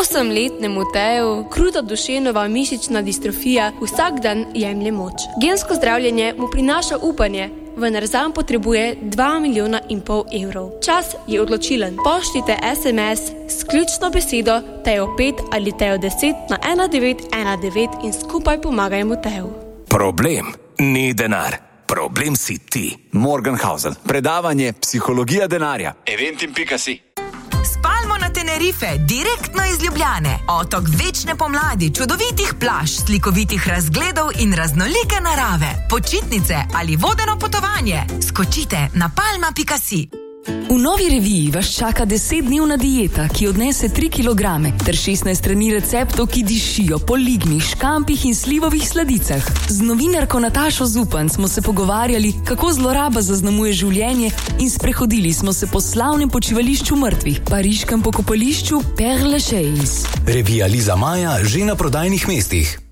8-letnemu Teju kruta dušenova mišična distrofija vsak dan jemlje moč. Gensko zdravljenje mu prinaša upanje, vendar zanj potrebuje 2,5 milijona evrov. Čas je odločilen. Pošljite SMS s ključno besedo Tejo 5 ali Tejo 10 na 1919 in skupaj pomagajmo Teju. Problem ni denar. Problem si ti. Morgenhausen. Predavanje Psihologija denarja. Eventim.si. Spalmo na Tenerife, direktno iz Ljubljane. Otok večne pomladi, čudovitih plaž, slikovitih razgledov in raznolike narave. Počitnice ali vodeno potovanje. Skočite na palma.si. V novi reviji vas čaka 10-dnevna dieta, ki odnese 3 kilograme, ter 16 strani receptov, ki dišijo po ligmih, škampih in slivovih sladicah. Z novinarko Natašo Zupan smo se pogovarjali, kako zloraba zaznamuje življenje, in sprehodili smo se po slavnem počivališču mrtvih, pariškem pokopališču Père Lachaise. Revija Liza Maja že na prodajnih mestih.